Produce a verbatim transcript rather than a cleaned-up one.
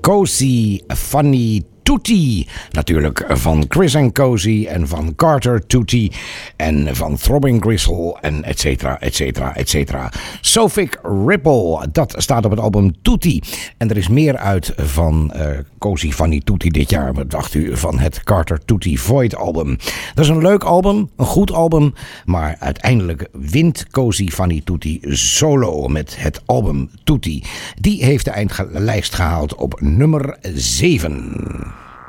Cozy Funny Tutti. Natuurlijk van Chris and Cozy en van Carter Tutti en van Throbbing Gristle en et cetera, et cetera, et cetera. Sophic Ripple, dat staat op het album Tutti. En er is meer uit van uh, Cozy Funny Tutti dit jaar. Wat dacht u van het Carter Tutti Void album? Dat is een leuk album, een goed album, maar uiteindelijk wint Cozy Funny Tutti solo met het album Tutti. Die heeft de eindlijst gehaald op nummer zeven.